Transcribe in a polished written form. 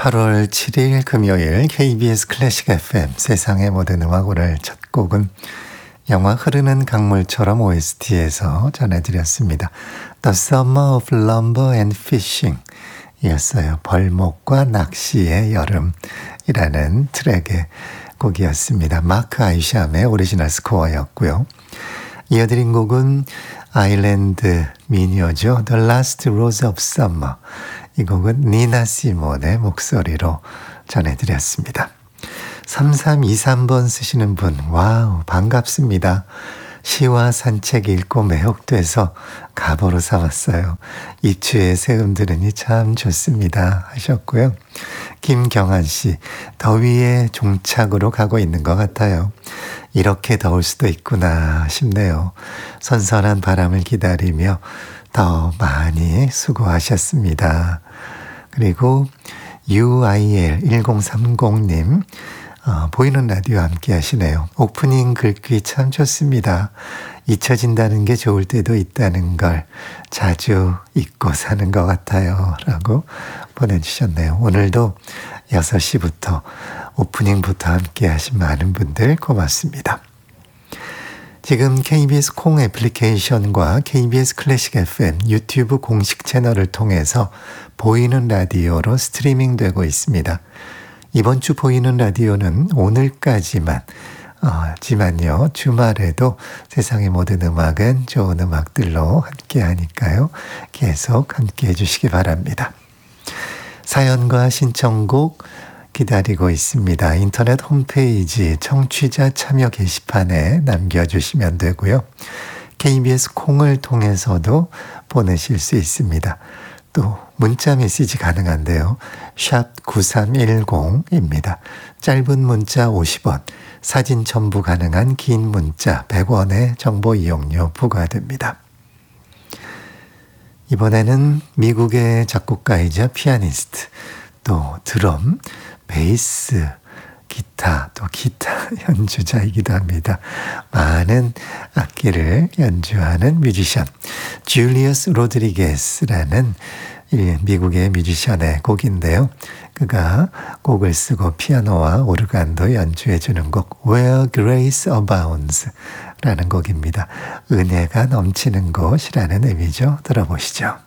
8월 7일 금요일 KBS 클래식 FM 세상의 모든 음악 오늘 첫 곡은 영화 흐르는 강물처럼 OST에서 전해드렸습니다. The Summer of Lumber and Fishing 이었어요. 벌목과 낚시의 여름이라는 트랙의 곡이었습니다. 마크 아이샴의 오리지널 스코어였고요. 이어드린 곡은 아일랜드 미니어죠. The Last Rose of Summer. 이 곡은 니나 시몬의 목소리로 전해드렸습니다. 3323번 쓰시는 분, 와우, 반갑습니다. 시와 산책 읽고 매혹돼서 가보로 삼았어요. 입추에 새음 들으니 참 좋습니다 하셨고요. 김경한 씨, 더위에 종착으로 가고 있는 것 같아요. 이렇게 더울 수도 있구나 싶네요. 선선한 바람을 기다리며 더 많이 수고하셨습니다. 그리고 UIL1030님 보이는 라디오 함께 하시네요. 오프닝 글귀 참 좋습니다. 잊혀진다는 게 좋을 때도 있다는 걸 자주 잊고 사는 것 같아요 라고 보내주셨네요. 오늘도 6시부터 오프닝부터 함께 하신 많은 분들 고맙습니다. 지금 KBS 콩 애플리케이션과 KBS 클래식 FM 유튜브 공식 채널을 통해서 보이는 라디오로 스트리밍 되고 있습니다. 이번 주 보이는 라디오는 오늘까지만 지만요. 주말에도 세상의 모든 음악은 좋은 음악들로 함께 하니까요. 계속 함께 해주시기 바랍니다. 사연과 신청곡 기다리고 있습니다. 인터넷 홈페이지 청취자 참여 게시판에 남겨주시면 되고요. KBS 콩을 통해서도 보내실 수 있습니다. 또 문자 메시지 가능한데요. 샵 9310입니다. 짧은 문자 50원, 사진 첨부 가능한 긴 문자 100원의 정보 이용료 부과됩니다. 이번에는 미국의 작곡가이자 피아니스트, 또 드럼, 베이스, 기타, 또 기타 연주자이기도 합니다. 많은 악기를 연주하는 뮤지션 줄리어스 로드리게스라는 미국의 뮤지션의 곡인데요. 그가 곡을 쓰고 피아노와 오르간도 연주해 주는 곡 Where Grace Abounds 라는 곡입니다. 은혜가 넘치는 곳이라는 의미죠. 들어보시죠.